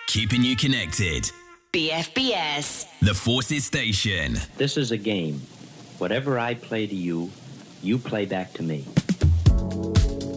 keeping you connected. BFBS. The Forces Station. This is a game. Whatever I play to you, you play back to me.